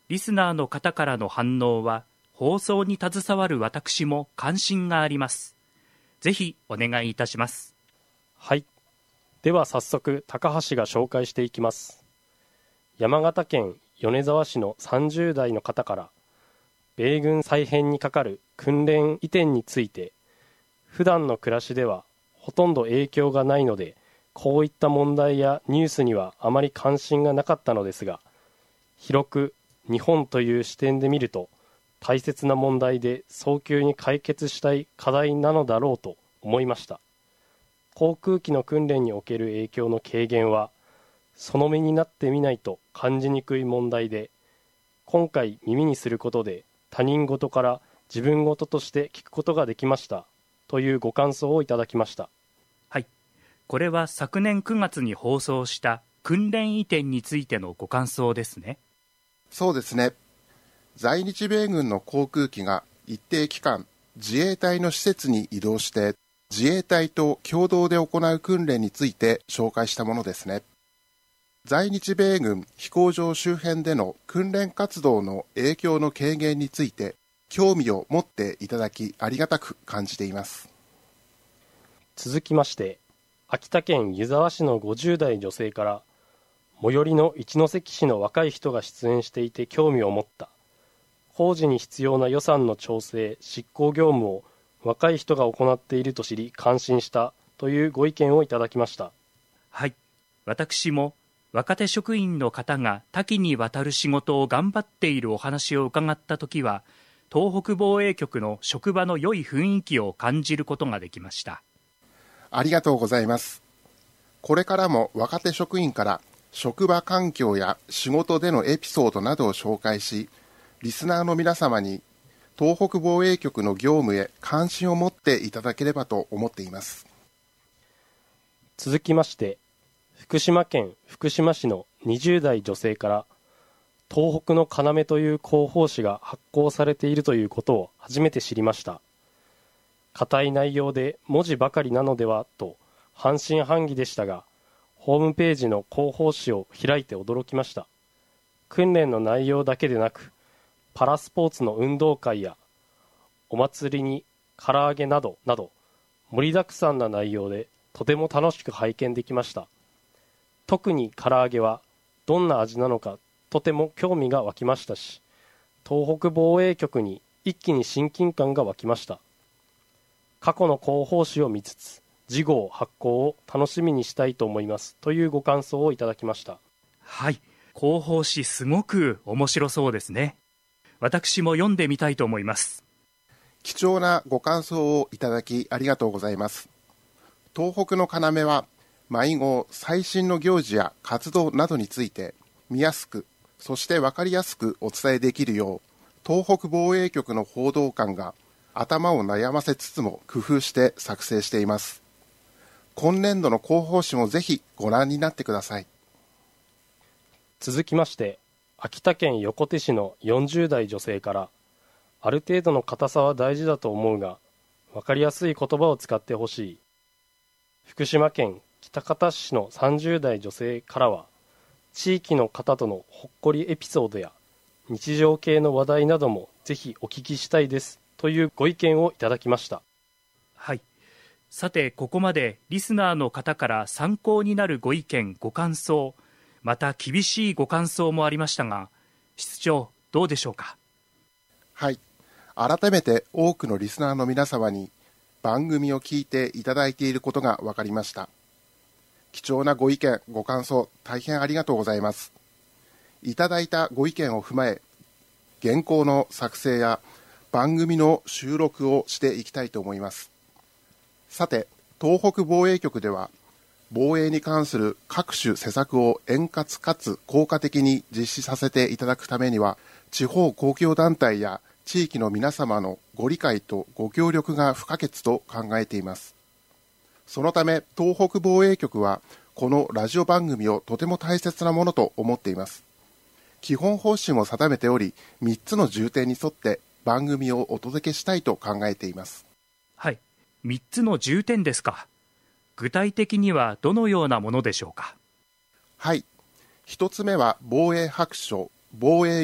リスナーの方からの反応は放送に携わる私も関心があります。ぜひお願いいたします。 はい。では早速高橋が紹介していきます。山形県米沢市の30代の方から、米軍再編にかかる訓練移転について、普段の暮らしではほとんど影響がないので、こういった問題やニュースにはあまり関心がなかったのですが、広く日本という視点で見ると大切な問題で早急に解決したい課題なのだろうと思いました。航空機の訓練における影響の軽減はその身になってみないと感じにくい問題で、今回耳にすることで他人事から自分事として聞くことができましたというご感想をいただきました。 はい、これは昨年9月に放送した訓練移転についてのご感想ですね。 そうですね。在日米軍の航空機が一定期間自衛隊の施設に移動して自衛隊と共同で行う訓練について紹介したものですね。在日米軍飛行場周辺での訓練活動の影響の軽減について興味を持っていただきありがたく感じています。 続きまして、秋田県湯沢市の50代女性から、最寄りの一関市の若い人が出演していて興味を持った。工事に必要な予算の調整・執行業務を若い人が行っていると知り感心したというご意見をいただきました。 はい、私も若手職員の方が多岐にわたる仕事を頑張っているお話を伺ったときは、東北防衛局の職場の良い雰囲気を感じることができました。 ありがとうございます。これからも若手職員から職場環境や仕事でのエピソードなどを紹介し、リスナーの皆様に東北防衛局の業務へ関心を持っていただければと思っています。 続きまして、福島県福島市の20代女性から、東北の要という広報誌が発行されているということを初めて知りました。固い内容で文字ばかりなのではと半信半疑でしたが、ホームページの広報誌を開いて驚きました。訓練の内容だけでなく、パラスポーツの運動会やお祭りに唐揚げなどなど盛りだくさんな内容でとても楽しく拝見できました。特に唐揚げはどんな味なのかとても興味が湧きましたし、東北防衛局に一気に親近感が湧きました。過去の広報誌を見つつ次号発行を楽しみにしたいと思いますというご感想をいただきました。 はい、広報誌すごく面白そうですね。私も読んでみたいと思います。 貴重なご感想をいただきありがとうございます。東北の要は毎号最新の行事や活動などについて見やすく、そして分かりやすくお伝えできるよう、東北防衛局の報道官が頭を悩ませつつも工夫して作成しています。今年度の広報誌もぜひご覧になってください。 続きまして、秋田県横手市の40代女性から、ある程度の硬さは大事だと思うが、分かりやすい言葉を使ってほしい。福島県喜多方市の30代女性からは、地域の方とのほっこりエピソードや日常系の話題などもぜひお聞きしたいですというご意見をいただきました。 はい、さてここまでリスナーの方から参考になるご意見ご感想、また厳しいご感想もありましたが、室長どうでしょうか。 はい、改めて多くのリスナーの皆様に番組を聞いていただいていることが分かりました。貴重なご意見ご感想大変ありがとうございます。いただいたご意見を踏まえ、原稿の作成や番組の収録をしていきたいと思います。さて、東北防衛局では防衛に関する各種施策を円滑かつ効果的に実施させていただくためには、地方公共団体や地域の皆様のご理解とご協力が不可欠と考えています。そのため東北防衛局はこのラジオ番組をとても大切なものと思っています。基本方針を定めており、3つの重点に沿って番組をお届けしたいと考えています。 はい、3つの重点ですか。具体的にはどのようなものでしょうか。 はい、1つ目は防衛白書、防衛